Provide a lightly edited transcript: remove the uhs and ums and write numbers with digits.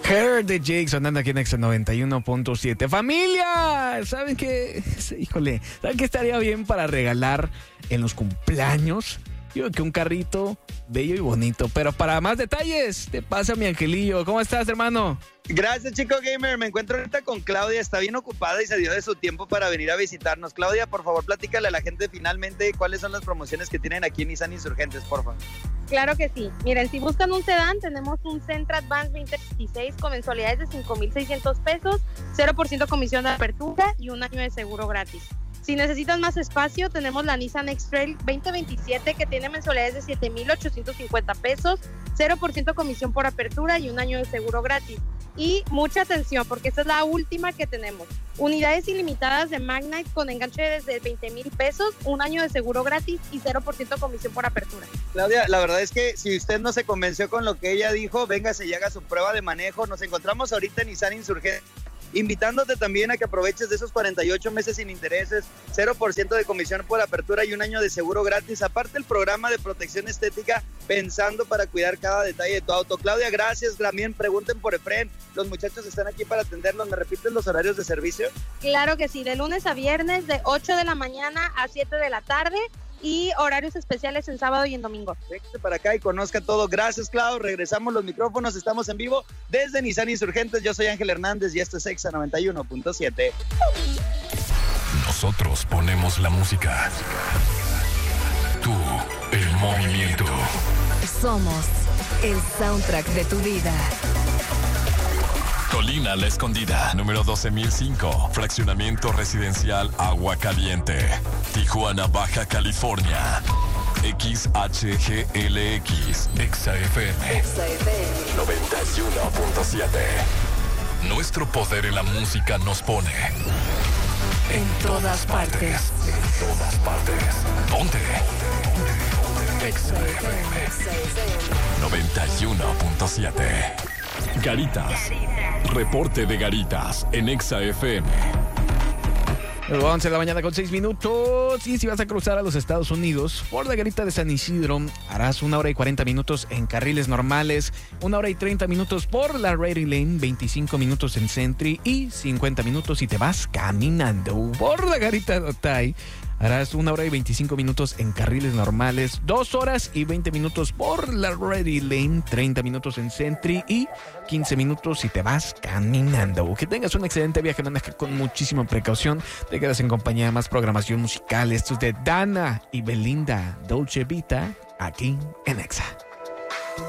Her de Jake sonando aquí en Exa 91.7. ¡Familia! ¿Saben qué? Híjole, ¿saben qué estaría bien para regalar en los cumpleaños? Yo creo que un carrito bello y bonito. Pero para más detalles, te pasa mi angelillo. ¿Cómo estás, hermano? Gracias, chico gamer. Me encuentro ahorita con Claudia. Está bien ocupada y se dio de su tiempo para venir a visitarnos. Claudia, por favor, platícale a la gente finalmente cuáles son las promociones que tienen aquí en Nissan Insurgentes, por favor. Claro que sí. Miren, si buscan un sedán, tenemos un Sentra Advance 2016 con mensualidades de 5,600 pesos, 0% comisión de apertura y un año de seguro gratis. Si necesitan más espacio, tenemos la Nissan X-Trail 2027 que tiene mensualidades de 7,850 pesos, 0% comisión por apertura y un año de seguro gratis. Y mucha atención porque esta es la última que tenemos. Unidades ilimitadas de Magnite con enganche desde 20,000 pesos, un año de seguro gratis y 0% comisión por apertura. Claudia, la verdad es que si usted no se convenció con lo que ella dijo, véngase y haga su prueba de manejo. Nos encontramos ahorita en Nissan Insurgente, invitándote también a que aproveches de esos 48 meses sin intereses, 0% de comisión por apertura y un año de seguro gratis. Aparte el programa de protección estética, pensando para cuidar cada detalle de tu auto. Claudia, gracias. También pregunten por Efren. Los muchachos están aquí para atenderlos. ¿Me repiten los horarios de servicio? Claro que sí, de lunes a viernes de 8 de la mañana a 7 de la tarde. Y horarios especiales en sábado y en domingo. Véngase para acá y conozca todo. Gracias, Clau. Regresamos los micrófonos. Estamos en vivo desde Nissan Insurgentes. Yo soy Ángel Hernández y esto es Exa 91.7. Nosotros ponemos la música. Tú, el movimiento. Somos el soundtrack de tu vida. Colina La Escondida, número 12,005. Fraccionamiento residencial Agua Caliente. Tijuana, Baja California. XHGLX. Exa FM 91.7. Nuestro poder en la música nos pone En todas partes. En todas partes. ¿Dónde? Exa FM 91.7. Garitas. Reporte de Garitas en Exa FM. 11 de la mañana con 6 minutos. Y si vas a cruzar a los Estados Unidos por la garita de San Isidro, harás 1 hora y 40 minutos en carriles normales, 1 hora y 30 minutos por la Rady Lane, 25 minutos en Sentry y 50 minutos si te vas caminando. Por la garita de Otay, harás 1 hora y 25 minutos en carriles normales, 2 horas y 20 minutos por la Ready Lane, 30 minutos en Sentry y 15 minutos si te vas caminando. Que tengas un excelente viaje, maneja con muchísima precaución. Te quedas en compañía de más programación musical. Esto es de Dana y Belinda, Dolce Vita, aquí en Exa.